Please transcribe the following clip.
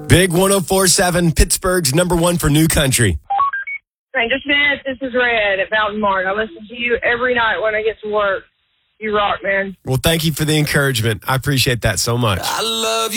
Big 104.7, Pittsburgh's number one for new country. Ranger Smith, this is Red at Mountain Mart. I listen to you every night when I get to work. You rock, man. Well, thank you for the encouragement. I appreciate that so much. I love you.